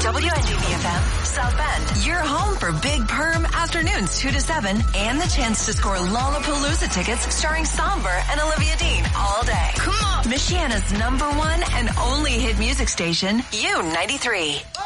WNDB-FM, South Bend. Your home for Big Perm afternoons 2 to 7 and the chance to score Lollapalooza tickets starring Somber and Olivia Dean all day. Come on. Michiana's #1 and only hit music station, U93.